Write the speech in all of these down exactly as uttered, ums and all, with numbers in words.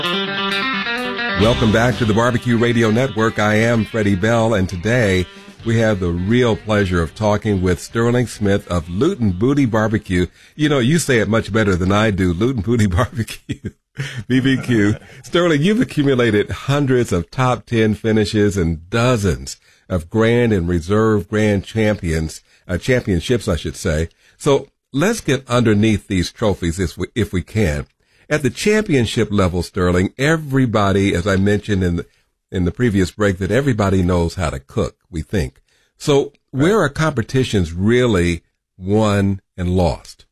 Welcome back to the Barbecue Radio Network. I am Freddie Bell, and today we have the real pleasure of talking with Sterling Smith of Lutin Booty Barbecue. You know, you say it much better than I do, Lutin Booty Barbecue, B B Q. Sterling, you've accumulated hundreds of top ten finishes and dozens of grand and reserve grand champions, uh, championships, I should say. So let's get underneath these trophies if we, if we can. At the championship level, Sterling, everybody, as I mentioned in the, in the previous break, that everybody knows how to cook, we think. So where are competitions really won and lost?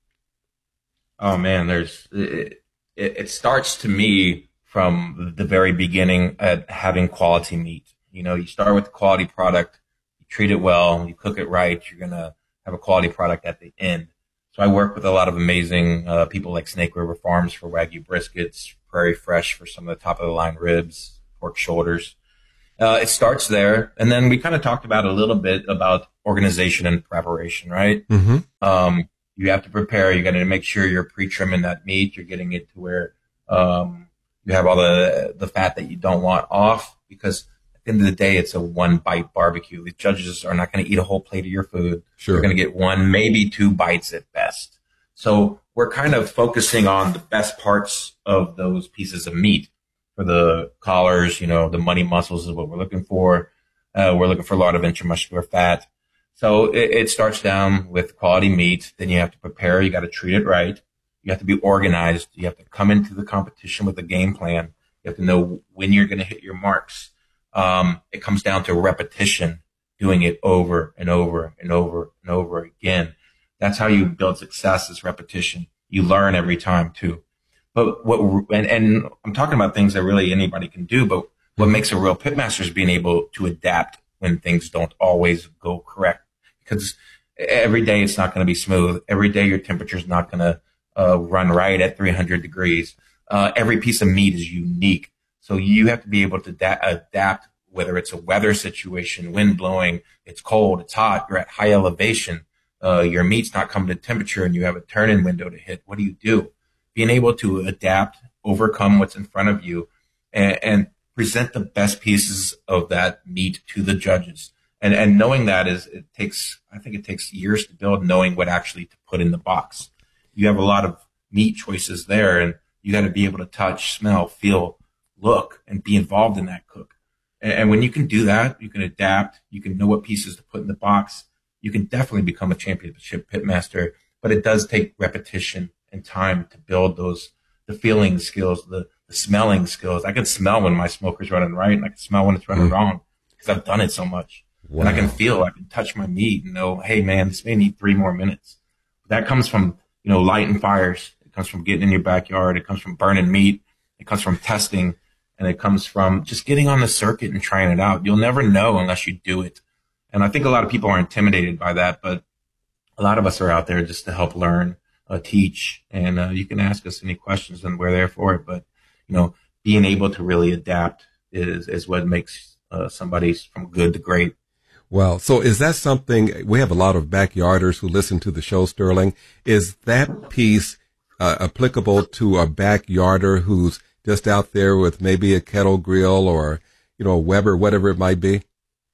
Oh man, there's, it, it, it starts to me from the very beginning at having quality meat. You know, you start with the quality product, you treat it well, you cook it right, you're going to have a quality product at the end. So I work with a lot of amazing uh, people like Snake River Farms for Wagyu briskets, Prairie Fresh for some of the top of the line ribs, pork shoulders. Uh, it starts there. And then we kind of talked about a little bit about organization and preparation, right? Mm-hmm. Um, you have to prepare. You got to make sure you're pre-trimming that meat. You're getting it to where um, you have all the, the fat that you don't want off, because at the end of the day, it's a one-bite barbecue. The judges are not going to eat a whole plate of your food. Sure. They're going to get one, maybe two bites at best. So we're kind of focusing on the best parts of those pieces of meat. For the collars, you know, the money muscles is what we're looking for. Uh, we're looking for a lot of intramuscular fat. So it, it starts down with quality meat. Then you have to prepare. You got to treat it right. You have to be organized. You have to come into the competition with a game plan. You have to know when you're going to hit your marks. Um, it comes down to repetition, doing it over and over and over and over again. That's how you build success, is repetition. You learn every time too. But what, and, and I'm talking about things that really anybody can do, but what makes a real pitmaster is being able to adapt when things don't always go correct. Because every day it's not going to be smooth. Every day your temperature is not going to uh, run right at three hundred degrees. Uh, every piece of meat is unique. So you have to be able to da- adapt, whether it's a weather situation, wind blowing, it's cold, it's hot, you're at high elevation, uh, your meat's not coming to temperature and you have a turn-in window to hit. What do you do? Being able to adapt, overcome what's in front of you, and, and present the best pieces of that meat to the judges. And, and knowing that is, it takes, I think it takes years to build, knowing what actually to put in the box. You have a lot of meat choices there, and you got to be able to touch, smell, feel, look, and be involved in that cook. And, and when you can do that, you can adapt, you can know what pieces to put in the box. You can definitely become a championship pitmaster, but it does take repetition and time to build those, the feeling skills, the, the smelling skills. I can smell when my smoker's running right, and I can smell when it's running mm. wrong, because I've done it so much. Wow. And I can feel, I can touch my meat and know, hey man, this may need three more minutes. That comes from, you know, lighting fires. It comes from getting in your backyard. It comes from burning meat. It comes from testing. And it comes from just getting on the circuit and trying it out. You'll never know unless you do it. And I think a lot of people are intimidated by that, but a lot of us are out there just to help learn, uh, teach, and uh, you can ask us any questions and we're there for it. But, you know, being able to really adapt is, is what makes uh, somebody from good to great. Well, so is that something, we have a lot of backyarders who listen to the show, Sterling. Is that piece uh, applicable to a backyarder who's just out there with maybe a kettle grill or, you know, a Weber, whatever it might be?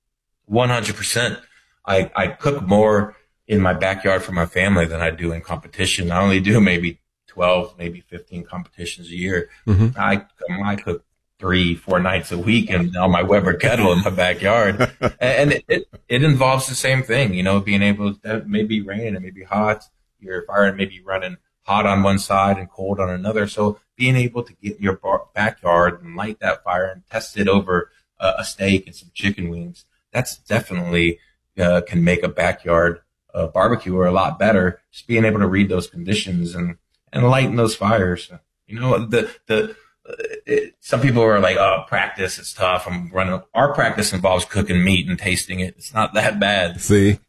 one hundred percent. I, I cook more in my backyard for my family than I do in competition. I only do maybe twelve, maybe fifteen competitions a year. Mm-hmm. I, I cook three, four nights a week and on my Weber kettle in my backyard. And it, it, it involves the same thing, you know, being able to, maybe raining, it may be hot. Your fire may be running hot on one side and cold on another. So being able to get in your bar- backyard and light that fire and test it over uh, a steak and some chicken wings, that's definitely uh, can make a backyard uh, barbecue a lot better. Just being able to read those conditions and, and lighten those fires. You know, the, the, uh, it, some people are like, oh, practice, it's tough. I'm running. Our practice involves cooking meat and tasting it. It's not that bad. See,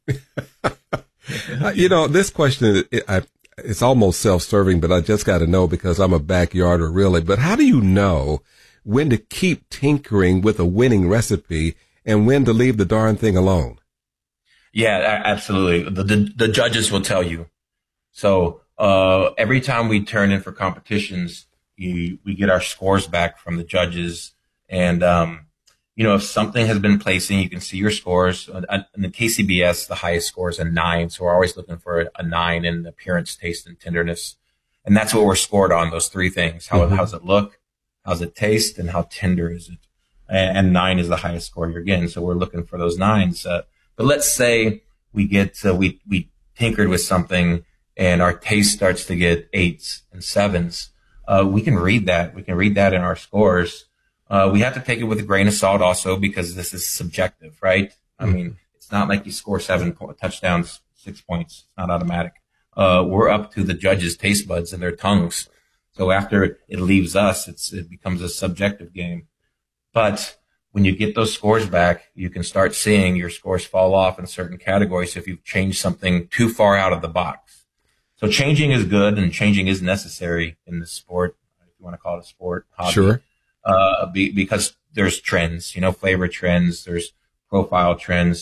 you know, this question, it, I, it's almost self-serving, but I just got to know because I'm a backyarder, really. But how do you know when to keep tinkering with a winning recipe and when to leave the darn thing alone? Yeah, absolutely. The, the, the judges will tell you. So uh every time we turn in for competitions, you, we get our scores back from the judges. And, um, you know, if something has been placing, you can see your scores. In the K C B S, the highest score is a nine. So we're always looking for a nine in appearance, taste, and tenderness. And that's what we're scored on, those three things. How, mm-hmm. how's it look? How's it taste? And how tender is it? And, and nine is the highest score you're getting. So we're looking for those nines. Uh, but let's say we get, uh, we, we tinkered with something and our taste starts to get eights and sevens. Uh, we can read that. We can read that in our scores. Uh, we have to take it with a grain of salt also because this is subjective, right? I mean, it's not like you score seven po- touchdowns, six points. It's not automatic. Uh, we're up to the judges' taste buds and their tongues. So after it leaves us, it's, it becomes a subjective game. But when you get those scores back, you can start seeing your scores fall off in certain categories if you've changed something too far out of the box. So changing is good and changing is necessary in the sport, if you want to call it a sport, hobby. Sure. Uh, be, because there's trends, you know, flavor trends, there's profile trends.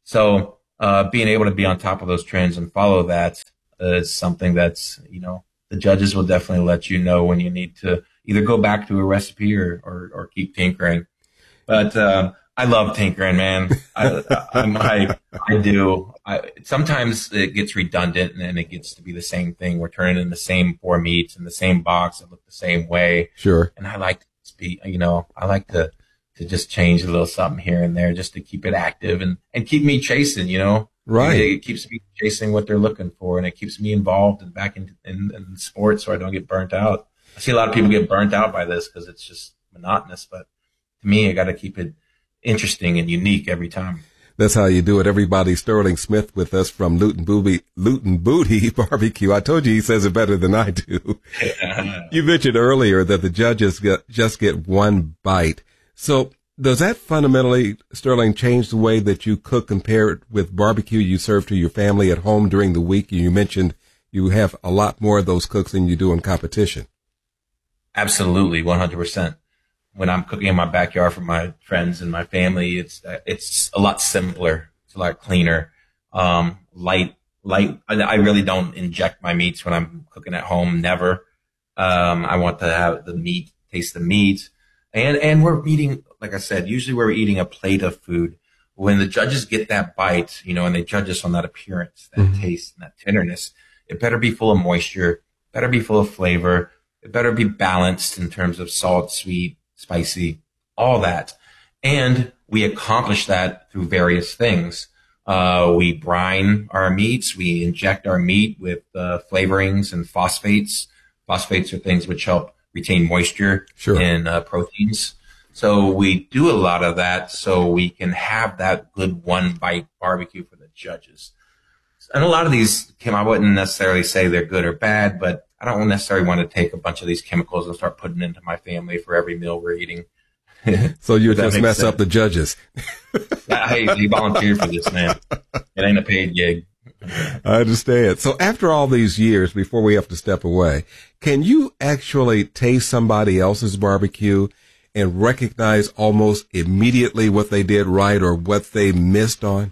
So, uh, being able to be on top of those trends and follow that is something that's, you know, the judges will definitely let you know when you need to either go back to a recipe or, or, or keep tinkering. But, uh, I love tinkering, man. I, I, I, I do. I, sometimes it gets redundant and then it gets to be the same thing. We're turning in the same four meats in the same box that look the same way. Sure. And I like Be, you know, I like to, to just change a little something here and there just to keep it active and, and keep me chasing, you know, right. It, it keeps me chasing what they're looking for and it keeps me involved and back in, in, in sports so I don't get burnt out. I see a lot of people get burnt out by this because it's just monotonous, but to me, I got to keep it interesting and unique every time. That's how you do it. Everybody, Sterling Smith with us from Luton Booty, Luton Booty Barbecue. I told you he says it better than I do. You mentioned earlier that the judges get, just get one bite. So does that fundamentally, Sterling, change the way that you cook compared with barbecue you serve to your family at home during the week? You mentioned you have a lot more of those cooks than you do in competition. Absolutely, one hundred percent. When I'm cooking in my backyard for my friends and my family, it's it's a lot simpler. It's a lot cleaner, um, light, light. I, I really don't inject my meats when I'm cooking at home. Never. Um, I want to have the meat, taste the meat, and and we're eating, like I said, usually we're eating a plate of food. When the judges get that bite, you know, and they judge us on that appearance, that mm-hmm. taste, and that tenderness, it better be full of moisture, better be full of flavor, it better be balanced in terms of salt, sweet, spicy, all that. And we accomplish that through various things. Uh, we brine our meats. We inject our meat with uh, flavorings and phosphates. Phosphates are things which help retain moisture sure. in uh, proteins. So we do a lot of that so we can have that good one bite barbecue for the judges. And a lot of these, Kim, I wouldn't necessarily say they're good or bad, but I don't necessarily want to take a bunch of these chemicals and start putting into my family for every meal we're eating. So you just mess sense? up the judges. Hey, they volunteered for this, man. It ain't a paid gig. I understand. So after all these years, before we have to step away, can you actually taste somebody else's barbecue and recognize almost immediately what they did right or what they missed on?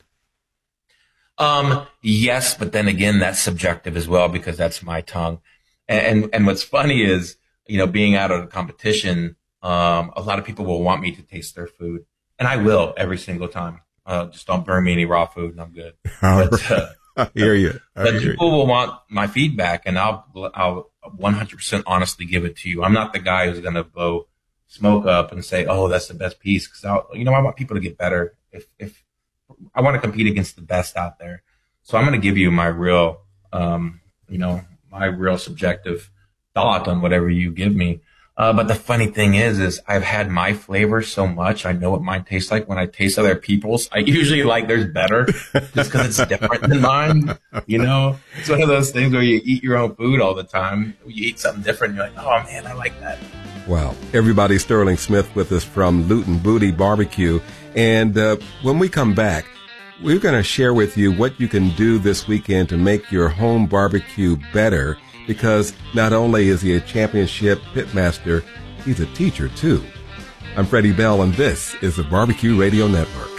Um, yes, but then again, that's subjective as well because that's my tongue. And, and, and what's funny is, you know, being out of a competition, um, a lot of people will want me to taste their food and I will every single time. Uh, just don't burn me any raw food and I'm good. But, uh, I hear you. I but hear people you. will want my feedback and I'll, I'll one hundred percent honestly give it to you. I'm not the guy who's going to blow smoke up and say, oh, that's the best piece. Cause I'll, you know, I want people to get better. If, if I want to compete against the best out there. So I'm going to give you my real, um, you know, my real subjective thought on whatever you give me. Uh, but the funny thing is, is I've had my flavor so much. I know what mine tastes like. When I taste other people's, I usually like theirs better just because it's different than mine. You know, it's one of those things where you eat your own food all the time. You eat something different. You're like, oh man, I like that. Wow. Everybody, Sterling Smith with us from Luton Booty Barbecue. And uh, when we come back, we're going to share with you what you can do this weekend to make your home barbecue better, because not only is he a championship pitmaster, he's a teacher too. I'm Freddie Bell, and this is the Barbecue Radio Network.